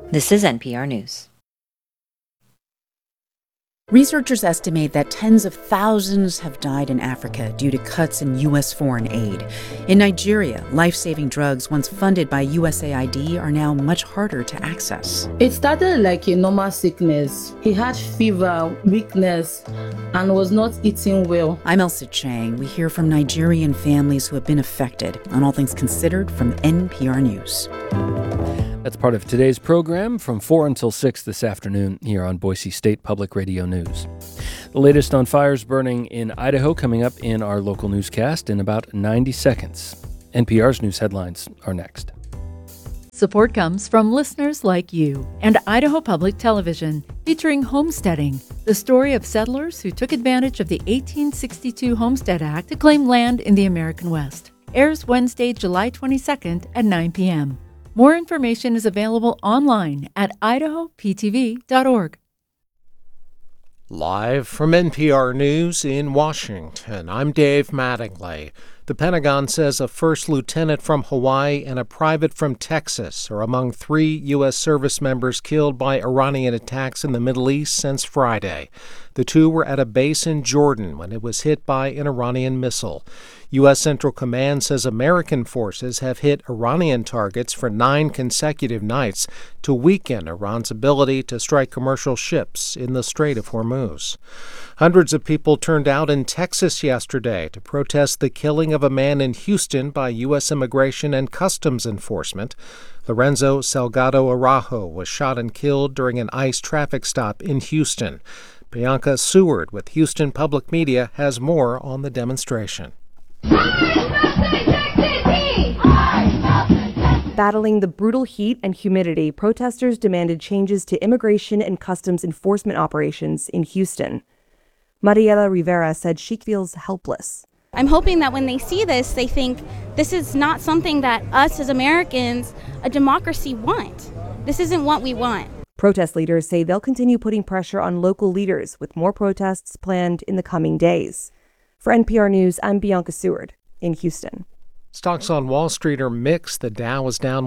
This is NPR News. Researchers estimate that tens of thousands have died in Africa due to cuts in U.S. foreign aid. In Nigeria, life-saving drugs once funded by USAID are now much harder to access. It started like a normal sickness. He had fever, weakness, and was not eating well. I'm Elsa Chang. We hear from Nigerian families who have been affected on All Things Considered from NPR News. That's part of today's program from 4 until 6 this afternoon here on Boise State Public Radio News. The latest on fires burning in Idaho coming up in our local newscast in about 90 seconds. NPR's news headlines are next. Support comes from listeners like you and Idaho Public Television, featuring Homesteading, the story of settlers who took advantage of the 1862 Homestead Act to claim land in the American West. Airs Wednesday, July 22nd at 9 p.m. More information is available online at idahoptv.org. Live from NPR News in Washington, I'm Dave Mattingly. The Pentagon says a first lieutenant from Hawaii and a private from Texas are among 3 U.S. service members killed by Iranian attacks in the Middle East since Friday. The 2 were at a base in Jordan when it was hit by an Iranian missile. U.S. Central Command says American forces have hit Iranian targets for 9 consecutive nights to weaken Iran's ability to strike commercial ships in the Strait of Hormuz. Hundreds of people turned out in Texas yesterday to protest the killing of a man in Houston by U.S. Immigration and Customs Enforcement. Lorenzo Salgado Araujo was shot and killed during an ICE traffic stop in Houston. Bianca Seward with Houston Public Media has more on the demonstration. Battling the brutal heat and humidity, protesters demanded changes to immigration and customs enforcement operations in Houston. Mariela Rivera said she feels helpless. I'm hoping that when they see this, they think this is not something that us as Americans, a democracy, want. This isn't what we want. Protest leaders say they'll continue putting pressure on local leaders with more protests planned in the coming days. For NPR News, I'm Bianca Seward in Houston. Stocks on Wall Street are mixed. The Dow is down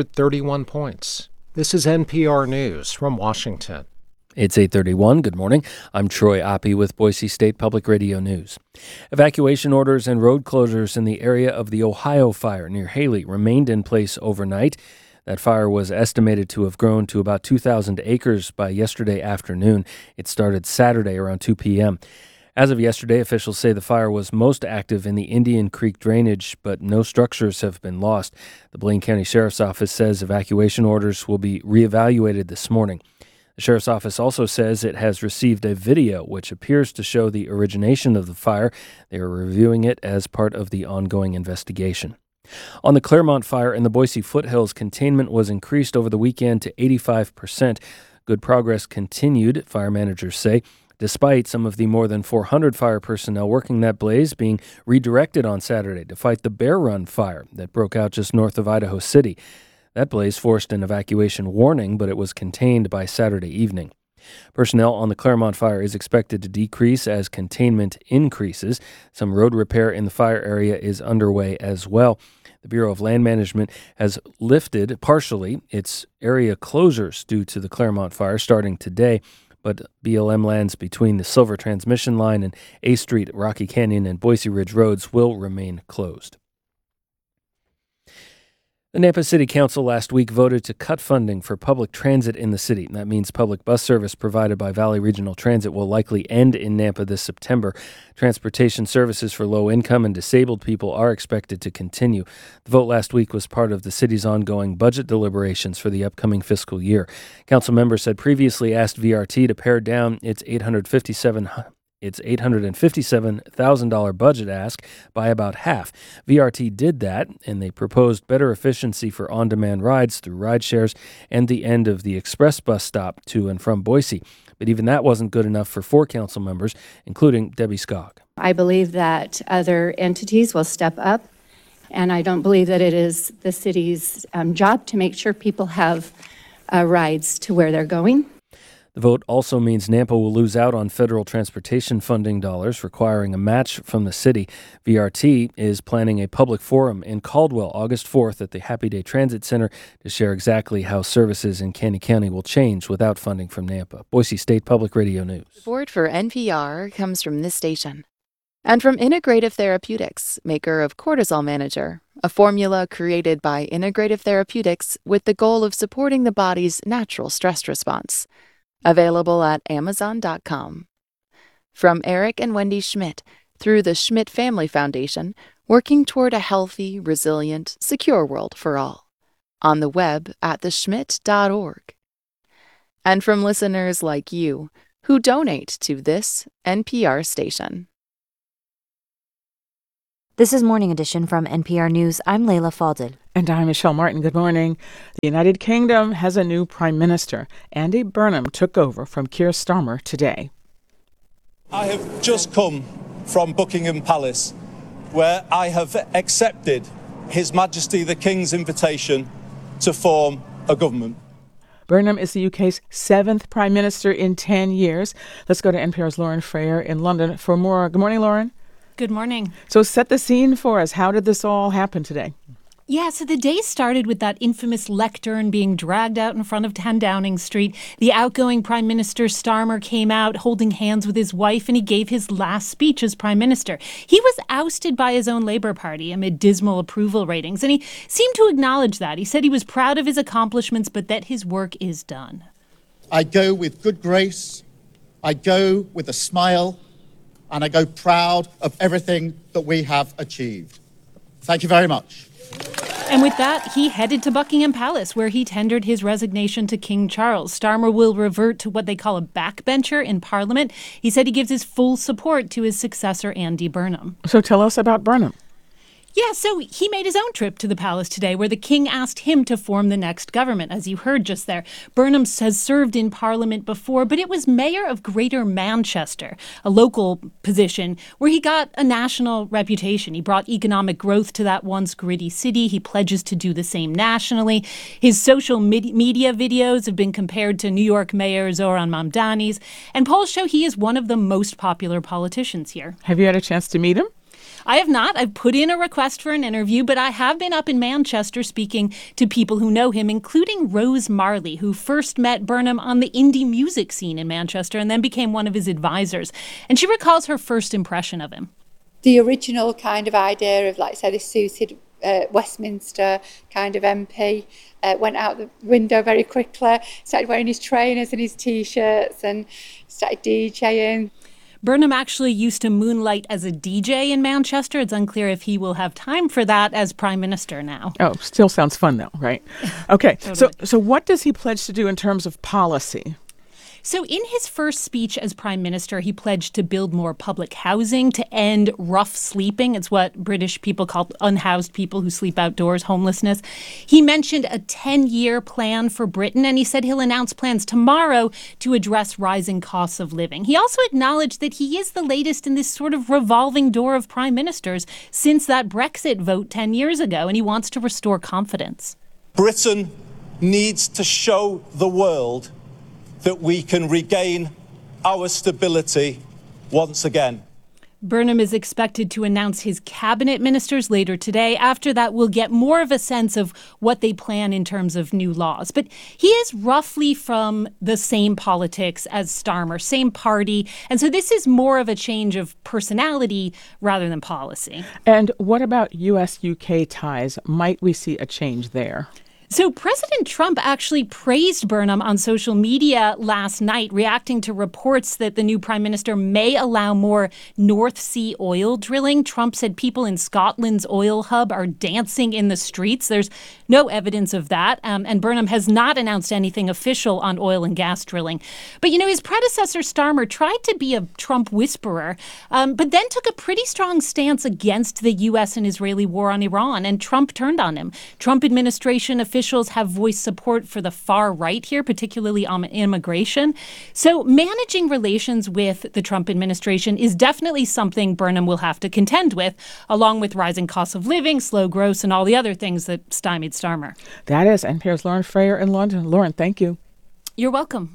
131 points. This is NPR News from Washington. It's 8:31. Good morning. I'm Troy Oppie with Boise State Public Radio News. Evacuation orders and road closures in the area of the Ohio fire near Haley remained in place overnight. That fire was estimated to have grown to about 2,000 acres by yesterday afternoon. It started Saturday around 2 p.m. As of yesterday, officials say the fire was most active in the Indian Creek drainage, but no structures have been lost. The Blaine County Sheriff's Office says evacuation orders will be reevaluated this morning. The Sheriff's Office also says it has received a video which appears to show the origination of the fire. They are reviewing it as part of the ongoing investigation. On the Claremont fire in the Boise foothills, containment was increased over the weekend to 85%. Good progress continued, fire managers say, despite some of the more than 400 fire personnel working that blaze being redirected on Saturday to fight the Bear Run fire that broke out just north of Idaho City. That blaze forced an evacuation warning, but it was contained by Saturday evening. Personnel on the Claremont fire is expected to decrease as containment increases. Some road repair in the fire area is underway as well. The Bureau of Land Management has lifted partially its area closures due to the Claremont fire starting today, but BLM lands between the Silver Transmission Line and A Street, Rocky Canyon, and Boise Ridge roads will remain closed. The Nampa City Council last week voted to cut funding for public transit in the city. That means public bus service provided by Valley Regional Transit will likely end in Nampa this September. Transportation services for low-income and disabled people are expected to continue. The vote last week was part of the city's ongoing budget deliberations for the upcoming fiscal year. Council members had previously asked VRT to pare down its $857,000 budget ask by about half. VRT did that, and they proposed better efficiency for on-demand rides through ride shares and the end of the express bus stop to and from Boise. But even that wasn't good enough for 4 council members, including Debbie Skog. I believe that other entities will step up, and I don't believe that it is the city's job to make sure people have rides to where they're going. The vote also means Nampa will lose out on federal transportation funding dollars, requiring a match from the city. VRT is planning a public forum in Caldwell August 4th at the Happy Day Transit Center to share exactly how services in Caney County will change without funding from Nampa. Boise State Public Radio News. Support for NPR comes from this station. And from Integrative Therapeutics, maker of Cortisol Manager, a formula created by Integrative Therapeutics with the goal of supporting the body's natural stress response. Available at Amazon.com. From Eric and Wendy Schmidt, through the Schmidt Family Foundation, working toward a healthy, resilient, secure world for all. On the web at theschmidt.org. And from listeners like you, who donate to this NPR station. This is Morning Edition from NPR News. I'm Layla Falded. And I'm Michelle Martin. Good morning. The United Kingdom has a new prime minister. Andy Burnham took over from Keir Starmer today. I have just come from Buckingham Palace, where I have accepted His Majesty the King's invitation to form a government. Burnham is the UK's 7th prime minister in 10 years. Let's go to NPR's Lauren Frayer in London for more. Good morning, Lauren. Good morning. So set the scene for us. How did this all happen today? Yeah, so the day started with that infamous lectern being dragged out in front of 10 Downing Street. The outgoing Prime Minister Starmer came out holding hands with his wife, and he gave his last speech as Prime Minister. He was ousted by his own Labour Party amid dismal approval ratings, and he seemed to acknowledge that. He said he was proud of his accomplishments, but that his work is done. I go with good grace, I go with a smile, and I go proud of everything that we have achieved. Thank you very much. And with that, he headed to Buckingham Palace, where he tendered his resignation to King Charles. Starmer will revert to what they call a backbencher in Parliament. He said he gives his full support to his successor, Andy Burnham. So tell us about Burnham. Yeah, so he made his own trip to the palace today, where the king asked him to form the next government, as you heard just there. Burnham has served in Parliament before, but it was mayor of Greater Manchester, a local position where he got a national reputation. He brought economic growth to that once gritty city. He pledges to do the same nationally. His social media videos have been compared to New York Mayor Zoran Mamdani's, and polls show he is one of the most popular politicians here. Have you had a chance to meet him? I have not. I've put in a request for an interview, but I have been up in Manchester speaking to people who know him, including Rose Marley, who first met Burnham on the indie music scene in Manchester and then became one of his advisors. And she recalls her first impression of him. The original kind of idea of, like, say, this suited Westminster kind of MP went out the window very quickly, started wearing his trainers and his T-shirts and started DJing. Burnham actually used to moonlight as a DJ in Manchester. It's unclear if he will have time for that as Prime Minister now. Oh, still sounds fun, though, right? Okay, Totally. So what does he pledge to do in terms of policy? So in his first speech as Prime Minister, he pledged to build more public housing, to end rough sleeping. It's what British people call unhoused people who sleep outdoors, homelessness. He mentioned a 10-year plan for Britain, and he said he'll announce plans tomorrow to address rising costs of living. He also acknowledged that he is the latest in this sort of revolving door of prime ministers since that Brexit vote 10 years ago, and he wants to restore confidence. Britain needs to show the world that we can regain our stability once again. Burnham is expected to announce his cabinet ministers later today. After that, we'll get more of a sense of what they plan in terms of new laws. But he is roughly from the same politics as Starmer, same party. And so this is more of a change of personality rather than policy. And what about U.S.-UK ties? Might we see a change there? So President Trump actually praised Burnham on social media last night, reacting to reports that the new prime minister may allow more North Sea oil drilling. Trump said people in Scotland's oil hub are dancing in the streets. There's no evidence of that. And Burnham has not announced anything official on oil and gas drilling. But, his predecessor, Starmer, tried to be a Trump whisperer, but then took a pretty strong stance against the U.S. and Israeli war on Iran. And Trump turned on him. Trump administration officials have voiced support for the far right here, particularly on immigration. So managing relations with the Trump administration is definitely something Burnham will have to contend with, along with rising costs of living, slow growth, and all the other things that stymied Starmer. That is NPR's Lauren Frayer in London. Lauren, thank you. You're welcome.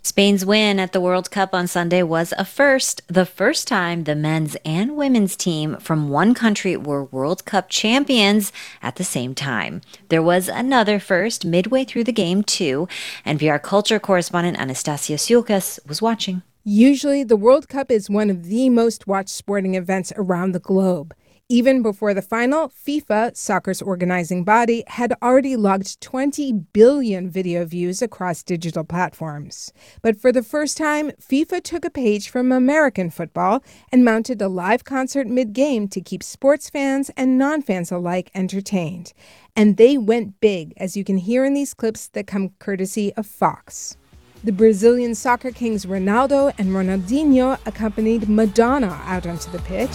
Spain's win at the World Cup on Sunday was a first, the first time the men's and women's team from one country were World Cup champions at the same time. There was another first midway through the game, too. NPR culture correspondent Anastasia Tsioukas was watching. Usually, the World Cup is one of the most watched sporting events around the globe. Even before the final, FIFA, soccer's organizing body, had already logged 20 billion video views across digital platforms. But for the first time, FIFA took a page from American football and mounted a live concert mid-game to keep sports fans and non-fans alike entertained. And they went big, as you can hear in these clips that come courtesy of Fox. The Brazilian soccer kings Ronaldo and Ronaldinho accompanied Madonna out onto the pitch.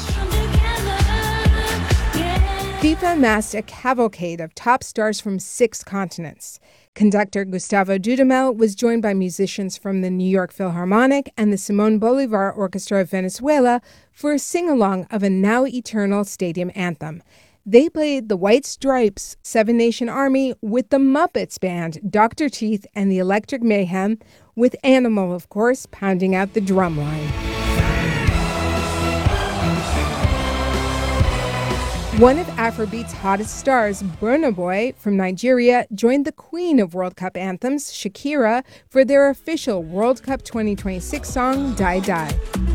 FIFA amassed a cavalcade of top stars from 6 continents. Conductor Gustavo Dudamel was joined by musicians from the New York Philharmonic and the Simón Bolívar Orchestra of Venezuela for a sing-along of a now eternal stadium anthem. They played the White Stripes' Seven Nation Army with the Muppets Band, Dr. Teeth, and the Electric Mayhem, with Animal, of course, pounding out the drum line. One of Afrobeat's hottest stars, Burna Boy from Nigeria, joined the queen of World Cup anthems, Shakira, for their official World Cup 2026 song, Die Die.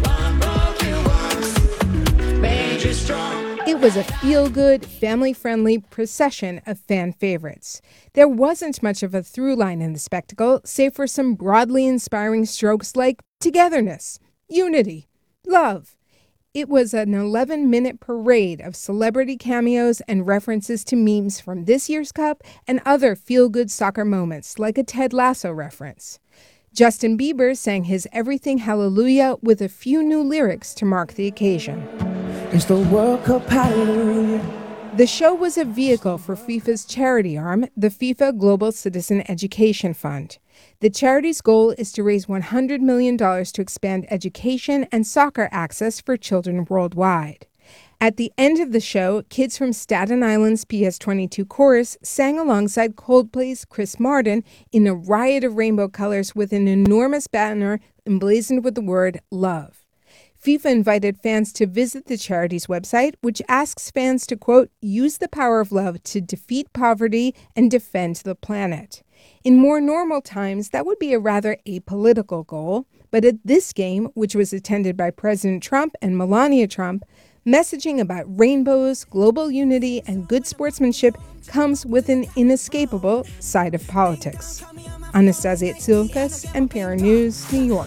It was a feel-good, family-friendly procession of fan favorites. There wasn't much of a through line in the spectacle, save for some broadly inspiring strokes like togetherness, unity, love. It was an 11-minute parade of celebrity cameos and references to memes from this year's Cup and other feel-good soccer moments, like a Ted Lasso reference. Justin Bieber sang his Everything Hallelujah with a few new lyrics to mark the occasion. It's the World Cup Hallelujah. The show was a vehicle for FIFA's charity arm, the FIFA Global Citizen Education Fund. The charity's goal is to raise $100 million to expand education and soccer access for children worldwide. At the end of the show, kids from Staten Island's PS22 chorus sang alongside Coldplay's Chris Martin in a riot of rainbow colors with an enormous banner emblazoned with the word love. FIFA invited fans to visit the charity's website, which asks fans to, quote, use the power of love to defeat poverty and defend the planet. In more normal times, that would be a rather apolitical goal. But at this game, which was attended by President Trump and Melania Trump, messaging about rainbows, global unity, and good sportsmanship comes with an inescapable side of politics. Anastasia Tsioukas, NPR News, New York.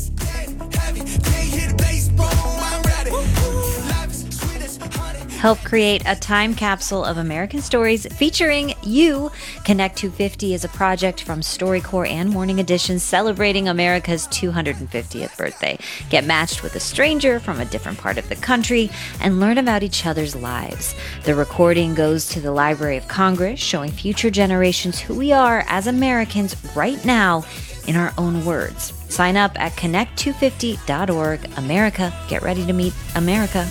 Help create a time capsule of American stories featuring you. Connect 250 is a project from StoryCorps and Morning Edition celebrating America's 250th birthday. Get matched with a stranger from a different part of the country and learn about each other's lives. The recording goes to the Library of Congress, showing future generations who we are as Americans right now in our own words. Sign up at connect250.org. America, get ready to meet America.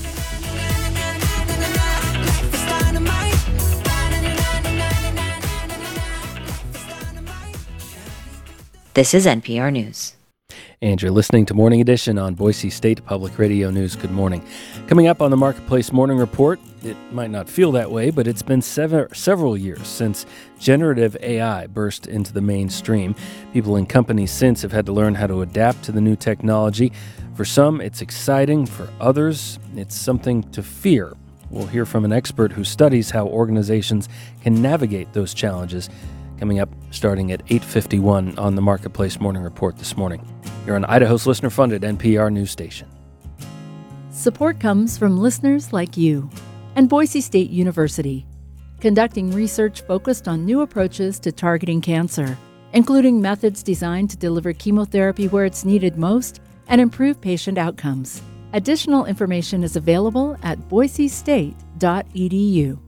This is NPR News. And you're listening to Morning Edition on Boise State Public Radio News. Good morning. Coming up on the Marketplace Morning Report, it might not feel that way, but it's been several years since generative AI burst into the mainstream. People and companies since have had to learn how to adapt to the new technology. For some, it's exciting. For others, it's something to fear. We'll hear from an expert who studies how organizations can navigate those challenges. Coming up starting at 8:51 on the Marketplace Morning Report this morning. You're on Idaho's listener-funded NPR news station. Support comes from listeners like you and Boise State University, conducting research focused on new approaches to targeting cancer, including methods designed to deliver chemotherapy where it's needed most and improve patient outcomes. Additional information is available at boisestate.edu.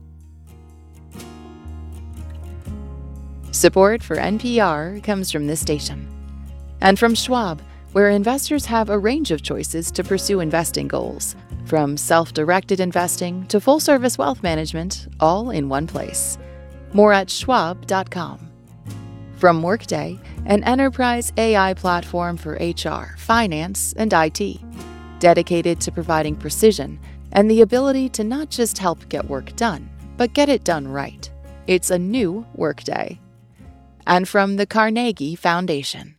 Support for NPR comes from this station and from Schwab, where investors have a range of choices to pursue investing goals, from self-directed investing to full-service wealth management, all in one place. More at schwab.com. From Workday, an enterprise AI platform for HR, finance, and IT, dedicated to providing precision and the ability to not just help get work done, but get it done right. It's a new Workday. And from the Carnegie Foundation.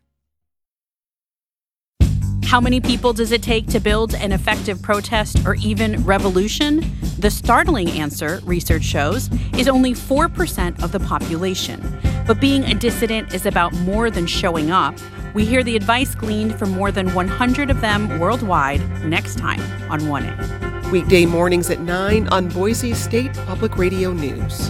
How many people does it take to build an effective protest or even revolution? The startling answer, research shows, is only 4% of the population. But being a dissident is about more than showing up. We hear the advice gleaned from more than 100 of them worldwide next time on 1A. Weekday mornings at 9 on Boise State Public Radio News.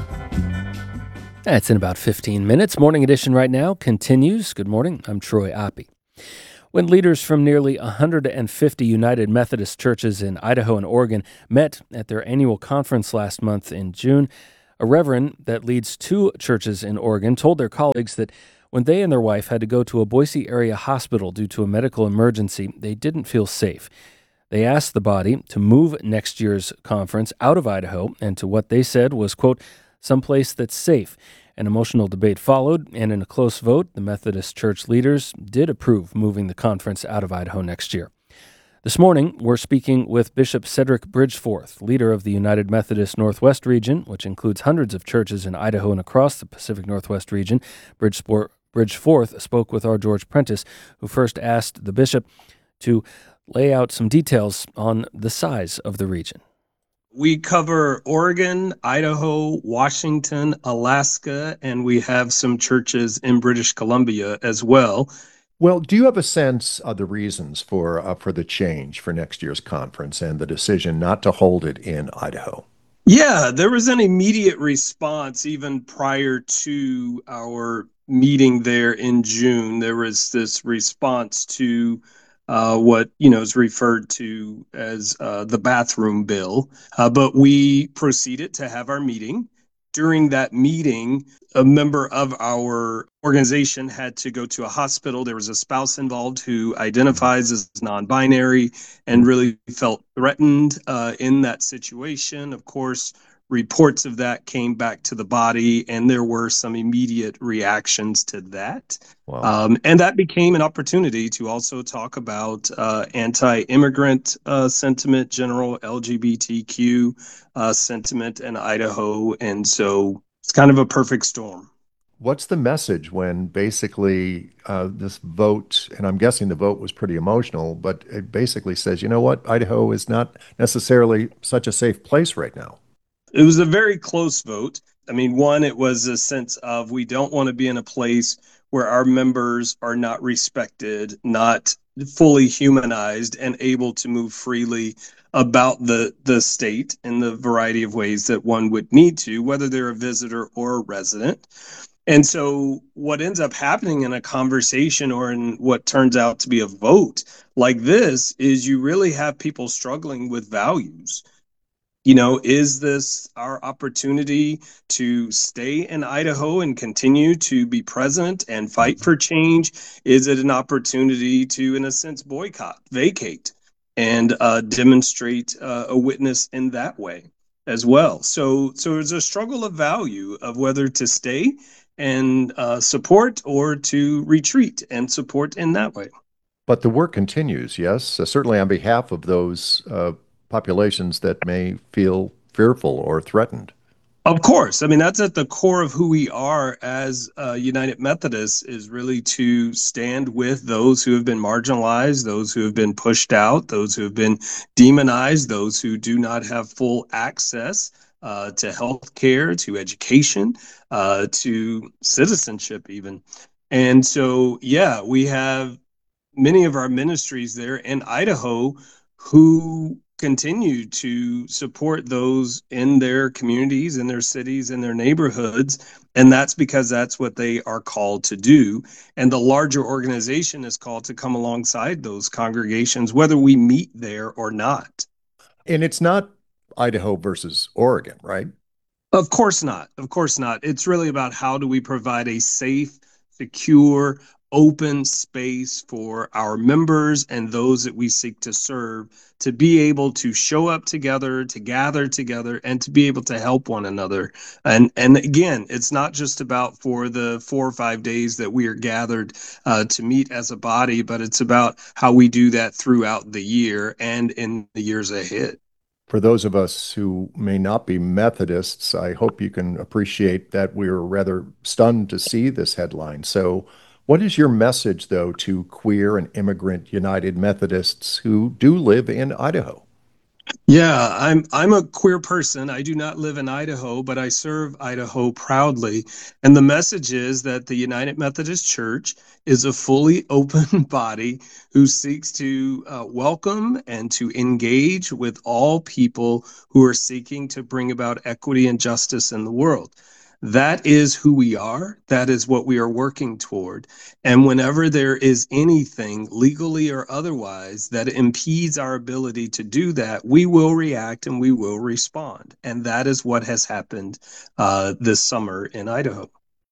It's in about 15 minutes. Morning edition right now continues. Good morning. I'm Troy Oppie. When leaders from nearly 150 United Methodist churches in Idaho and Oregon met at their annual conference last month in June, a reverend that leads two churches in Oregon told their colleagues that when they and their wife had to go to a Boise area hospital due to a medical emergency, they didn't feel safe. They asked the body to move next year's conference out of Idaho and to what they said was, quote, someplace that's safe. An emotional debate followed, and in a close vote, the Methodist Church leaders did approve moving the conference out of Idaho next year. This morning, we're speaking with Bishop Cedric Bridgeforth, leader of the United Methodist Northwest region, which includes hundreds of churches in Idaho and across the Pacific Northwest region. Bridgeforth spoke with our George Prentice, who first asked the bishop to lay out some details on the size of the region. We cover Oregon, Idaho, Washington, Alaska, and we have some churches in British Columbia as well. Well, do you have a sense of the reasons for the change for next year's conference and the decision not to hold it in Idaho? Yeah, there was an immediate response even prior to our meeting there in June. There was this response to what is referred to as the bathroom bill. But we proceeded to have our meeting. During that meeting, a member of our organization had to go to a hospital. There was a spouse involved who identifies as non-binary and really felt threatened in that situation. Of course, reports of that came back to the body, and there were some immediate reactions to that. Wow. And that became an opportunity to also talk about anti-immigrant sentiment, general LGBTQ sentiment in Idaho. And so it's kind of a perfect storm. What's the message when basically this vote, and I'm guessing the vote was pretty emotional, but it basically says, you know what, Idaho is not necessarily such a safe place right now? It was a very close vote. I mean, one, it was a sense of we don't want to be in a place where our members are not respected, not fully humanized, and able to move freely about the state in the variety of ways that one would need to, whether they're a visitor or a resident. And so what ends up happening in a conversation or in what turns out to be a vote like this is you really have people struggling with values. Is this our opportunity to stay in Idaho and continue to be present and fight for change? Is it an opportunity to, in a sense, boycott, vacate, and demonstrate a witness in that way as well? So it's a struggle of value of whether to stay and support or to retreat and support in that way. But the work continues, yes? Certainly on behalf of those populations that may feel fearful or threatened. Of course. I mean, that's at the core of who we are as United Methodists, is really to stand with those who have been marginalized, those who have been pushed out, those who have been demonized, those who do not have full access to health care, to education, to citizenship even. And so, yeah, we have many of our ministries there in Idaho who continue to support those in their communities, in their cities, in their neighborhoods. And that's because that's what they are called to do. And the larger organization is called to come alongside those congregations, whether we meet there or not. And it's not Idaho versus Oregon, right? Of course not. Of course not. It's really about how do we provide a safe, secure, open space for our members and those that we seek to serve to be able to show up together, to gather together, and to be able to help one another. And again, it's not just about for the 4 or 5 days that we are gathered to meet as a body, but it's about how we do that throughout the year and in the years ahead. For those of us who may not be Methodists, I hope you can appreciate that we're rather stunned to see this headline. So what is your message, though, to queer and immigrant United Methodists who do live in Idaho? Yeah, I'm a queer person. I do not live in Idaho, but I serve Idaho proudly. And the message is that the United Methodist Church is a fully open body who seeks to welcome and to engage with all people who are seeking to bring about equity and justice in the world. That is who we are. That is what we are working toward. And whenever there is anything, legally or otherwise, that impedes our ability to do that, we will react and we will respond. And that is what has happened this summer in Idaho.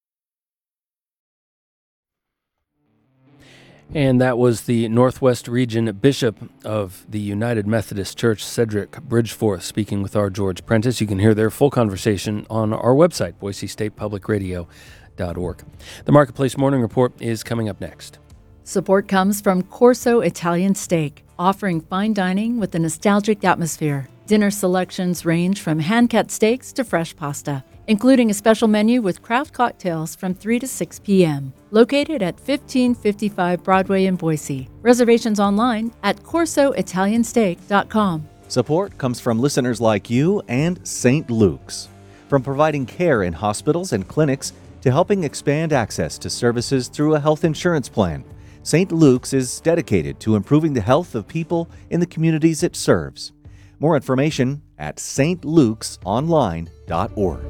And that was the Northwest Region Bishop of the United Methodist Church, Cedric Bridgeforth, speaking with our George Prentice. You can hear their full conversation on our website, boisestatepublicradio.org. The Marketplace Morning Report is coming up next. Support comes from Corso Italian Steak, offering fine dining with a nostalgic atmosphere. Dinner selections range from hand-cut steaks to fresh pasta, including a special menu with craft cocktails from 3 to 6 p.m. Located at 1555 Broadway in Boise. Reservations online at corsoitaliansteak.com. Support comes from listeners like you and St. Luke's. From providing care in hospitals and clinics to helping expand access to services through a health insurance plan, St. Luke's is dedicated to improving the health of people in the communities it serves. More information at stlukesonline.org.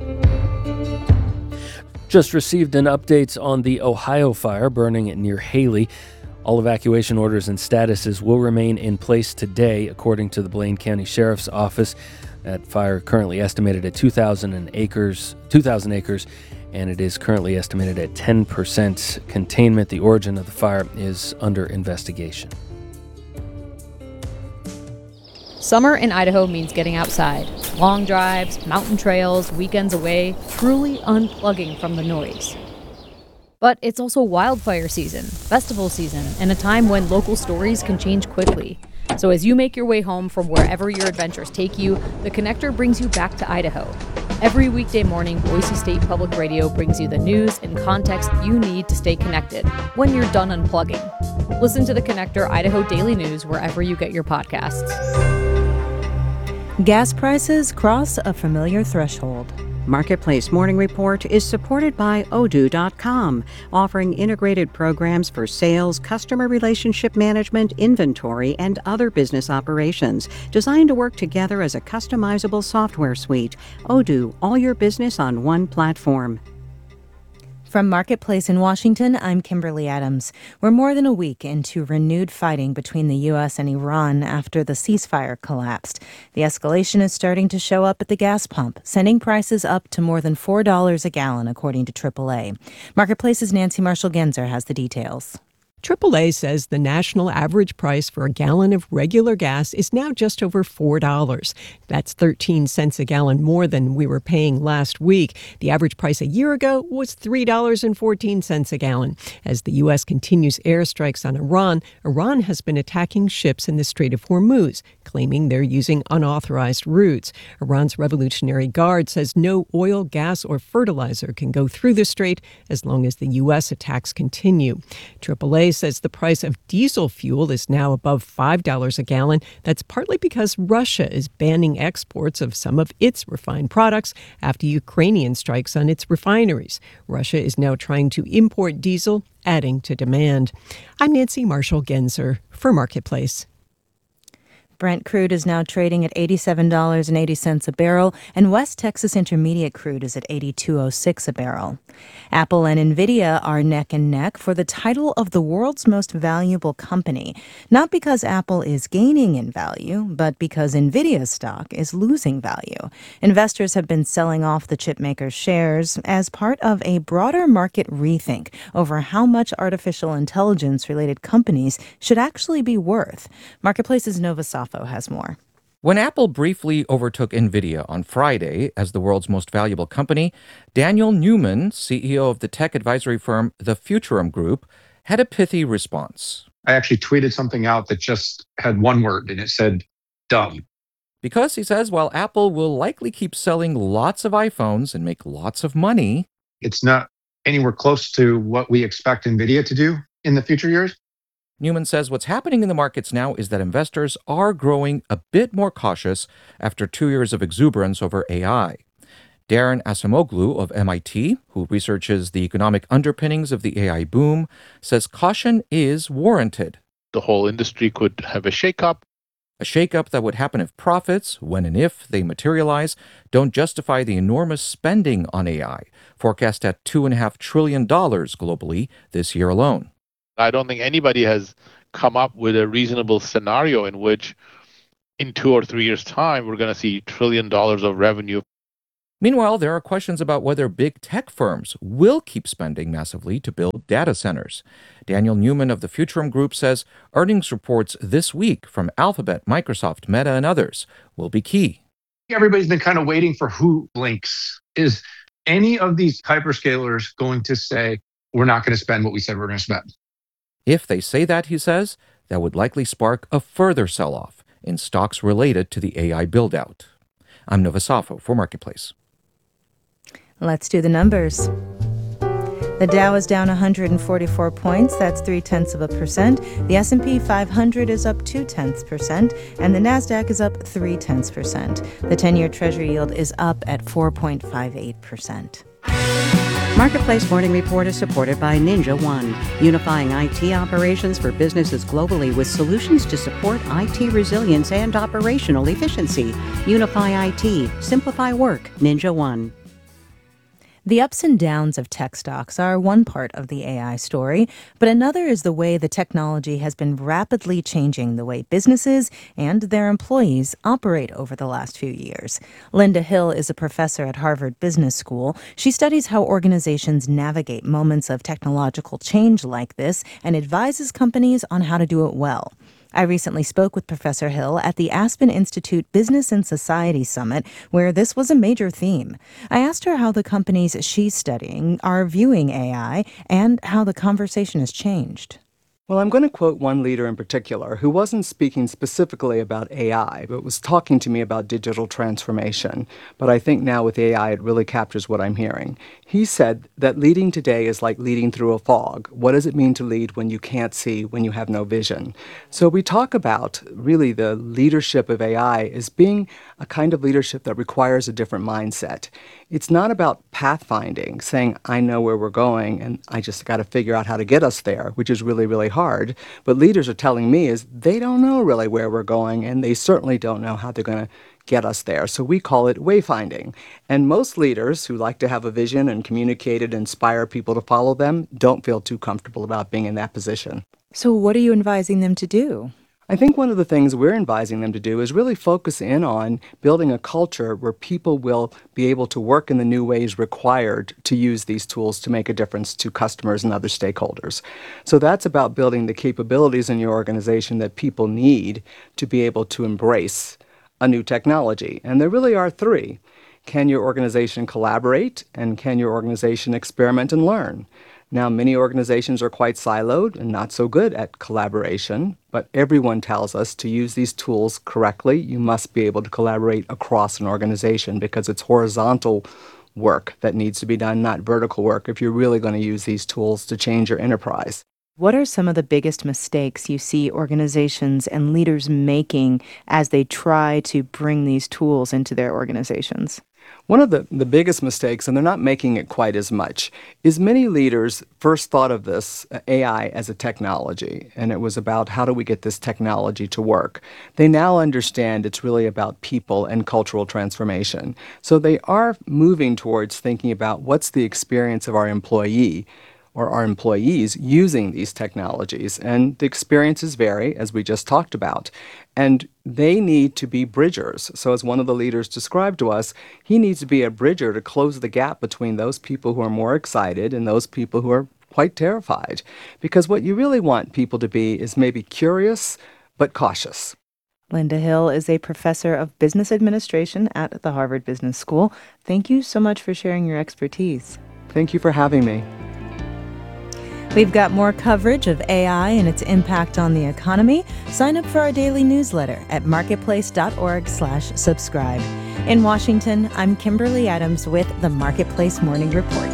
Just received an update on the Ohio fire burning near Haley. All evacuation orders and statuses will remain in place today, according to the Blaine County Sheriff's Office. That fire currently estimated at 2,000 acres, and it is currently estimated at 10% containment. The origin of the fire is under investigation. Summer in Idaho means getting outside. Long drives, mountain trails, weekends away, truly unplugging from the noise. But it's also wildfire season, festival season, and a time when local stories can change quickly. So as you make your way home from wherever your adventures take you, The Connector brings you back to Idaho. Every weekday morning, Boise State Public Radio brings you the news and context you need to stay connected when you're done unplugging. Listen to The Connector Idaho Daily News wherever you get your podcasts. Gas prices cross a familiar threshold. Marketplace Morning Report is supported by Odoo.com, offering integrated programs for sales, customer relationship management, inventory, and other business operations, designed to work together as a customizable software suite. Odoo, all your business on one platform. From Marketplace in Washington, I'm Kimberly Adams. We're more than a week into renewed fighting between the U.S. and Iran after the ceasefire collapsed. The escalation is starting to show up at the gas pump, sending prices up to more than $4 a gallon, according to AAA. Marketplace's Nancy Marshall-Genzer has the details. AAA says the national average price for a gallon of regular gas is now just over $4. That's 13 cents a gallon more than we were paying last week. The average price a year ago was $3.14 a gallon. As the U.S. continues airstrikes on Iran, Iran has been attacking ships in the Strait of Hormuz, claiming they're using unauthorized routes. Iran's Revolutionary Guard says no oil, gas, or fertilizer can go through the strait as long as the U.S. attacks continue. AAA says the price of diesel fuel is now above $5 a gallon. That's partly because Russia is banning exports of some of its refined products after Ukrainian strikes on its refineries. Russia is now trying to import diesel, adding to demand. I'm Nancy Marshall-Genzer for Marketplace. Brent crude is now trading at $87.80 a barrel, and West Texas Intermediate crude is at $82.06 a barrel. Apple and Nvidia are neck and neck for the title of the world's most valuable company, not because Apple is gaining in value, but because Nvidia's stock is losing value. Investors have been selling off the chipmaker's shares as part of a broader market rethink over how much artificial intelligence-related companies should actually be worth. Marketplace's Nova Safo has more. When Apple briefly overtook NVIDIA on Friday as the world's most valuable company, Daniel Newman, CEO of the tech advisory firm The Futurum Group, had a pithy response. I actually tweeted something out that just had one word, and it said, dumb. Because, he says, while Apple will likely keep selling lots of iPhones and make lots of money, it's not anywhere close to what we expect NVIDIA to do in the future years. Newman says what's happening in the markets now is that investors are growing a bit more cautious after 2 years of exuberance over AI. Darren Acemoglu of MIT, who researches the economic underpinnings of the AI boom, says caution is warranted. The whole industry could have a shakeup. A shakeup that would happen if profits, when and if they materialize, don't justify the enormous spending on AI, forecast at $2.5 trillion globally this year alone. I don't think anybody has come up with a reasonable scenario in which in 2 or 3 years' time, we're going to see $1 trillion of revenue. Meanwhile, there are questions about whether big tech firms will keep spending massively to build data centers. Daniel Newman of the Futurum Group says earnings reports this week from Alphabet, Microsoft, Meta, and others will be key. Everybody's been kind of waiting for who blinks. Is any of these hyperscalers going to say, we're not going to spend what we said we're going to spend? If they say that, he says, that would likely spark a further sell-off in stocks related to the AI build-out. I'm Nova Safo for Marketplace. Let's do the numbers. The Dow is down 144 points, that's 0.3%. The S&P 500 is up 0.2%, and the Nasdaq is up 0.3%. The 10-year Treasury yield is up at 4.58%. Marketplace Morning Report is supported by Ninja One, unifying IT operations for businesses globally with solutions to support IT resilience and operational efficiency. Unify IT, simplify work, Ninja One. The ups and downs of tech stocks are one part of the AI story, but another is the way the technology has been rapidly changing the way businesses and their employees operate over the last few years. Linda Hill is a professor at Harvard Business School. She studies how organizations navigate moments of technological change like this and advises companies on how to do it well. I recently spoke with Professor Hill at the Aspen Institute Business and Society Summit, where this was a major theme. I asked her how the companies she's studying are viewing AI and how the conversation has changed. Well, I'm going to quote one leader in particular who wasn't speaking specifically about AI, but was talking to me about digital transformation. But I think now with AI, it really captures what I'm hearing. He said that leading today is like leading through a fog. What does it mean to lead when you can't see, when you have no vision? So we talk about really the leadership of AI as being a kind of leadership that requires a different mindset. It's not about pathfinding, saying, I know where we're going and I just got to figure out how to get us there, which is really, really hard. But leaders are telling me is they don't know really where we're going, and they certainly don't know how they're going to get us there. So we call it wayfinding. And most leaders who like to have a vision and communicate it, inspire people to follow them, don't feel too comfortable about being in that position. So what are you advising them to do? I think one of the things we're advising them to do is really focus in on building a culture where people will be able to work in the new ways required to use these tools to make a difference to customers and other stakeholders. So that's about building the capabilities in your organization that people need to be able to embrace a new technology. And there really are three. Can your organization collaborate? And can your organization experiment and learn? Now, many organizations are quite siloed and not so good at collaboration, but everyone tells us to use these tools correctly. You must be able to collaborate across an organization because it's horizontal work that needs to be done, not vertical work, if you're really going to use these tools to change your enterprise. What are some of the biggest mistakes you see organizations and leaders making as they try to bring these tools into their organizations? One of the biggest mistakes, and they're not making it quite as much, is many leaders first thought of this AI as a technology, and it was about how do we get this technology to work. They now understand it's really about people and cultural transformation. So they are moving towards thinking about what's the experience of our employee or our employees using these technologies. And the experiences vary, as we just talked about. And they need to be bridgers. So as one of the leaders described to us, he needs to be a bridger to close the gap between those people who are more excited and those people who are quite terrified. Because what you really want people to be is maybe curious, but cautious. Linda Hill is a professor of business administration at the Harvard Business School. Thank you so much for sharing your expertise. Thank you for having me. We've got more coverage of AI and its impact on the economy. Sign up for our daily newsletter at marketplace.org/subscribe. In Washington, I'm Kimberly Adams with the Marketplace Morning Report.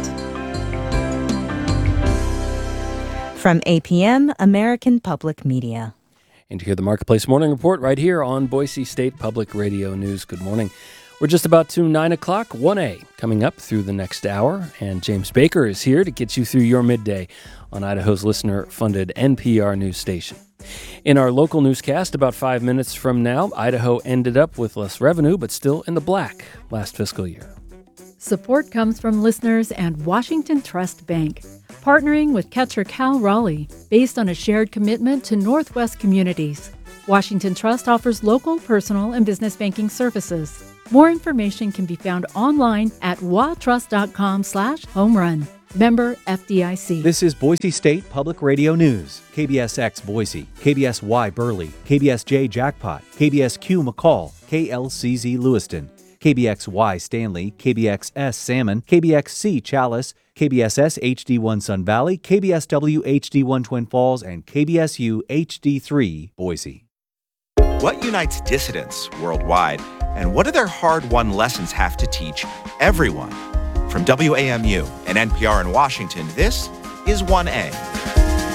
From APM, American Public Media. And to hear the Marketplace Morning Report right here on Boise State Public Radio News. Good morning. We're just about to 9 o'clock, 1A, coming up through the next hour. And James Baker is here to get you through your midday on Idaho's listener-funded NPR news station. In our local newscast, about 5 minutes from now, Idaho ended up with less revenue, but still in the black last fiscal year. Support comes from listeners and Washington Trust Bank, partnering with Catcher Cal Raleigh, based on a shared commitment to Northwest communities. Washington Trust offers local, personal, and business banking services. More information can be found online at watrust.com/homerun. Member FDIC. This is Boise State Public Radio News. KBSX Boise, KBSY Burley, KBSJ Jackpot, KBSQ McCall, KLCZ Lewiston, KBXY Stanley, KBXS Salmon, KBXC Chalice, KBSS HD1 Sun Valley, KBSW HD1 Twin Falls, and KBSU HD3 Boise. What unites dissidents worldwide, and what do their hard-won lessons have to teach everyone? From WAMU and NPR in Washington, this is 1A.